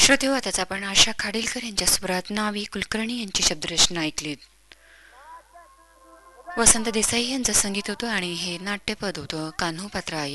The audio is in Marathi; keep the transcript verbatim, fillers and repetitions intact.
श्रोते हो, आताच आपण आशा खाडीलकर यांच्या स्वरात नावी कुलकर्णी यांची शब्दरचना ऐकलीत. वसंत देसाई यांचं संगीत होतं आणि हे नाट्यपद होतं कान्हो पात्रा